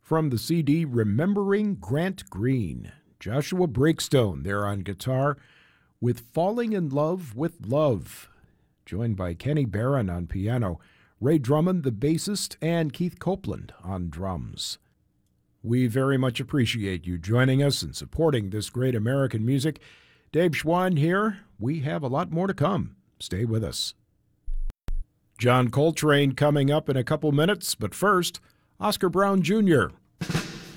From the CD Remembering Grant Green, Joshua Breakstone there on guitar with Falling in Love with Love, joined by Kenny Barron on piano, Ray Drummond, the bassist, and Keith Copeland on drums. We very much appreciate you joining us and supporting this great American music. Dave Schwann here. We have a lot more to come. Stay with us. John Coltrane coming up in a couple minutes, but first, Oscar Brown Jr.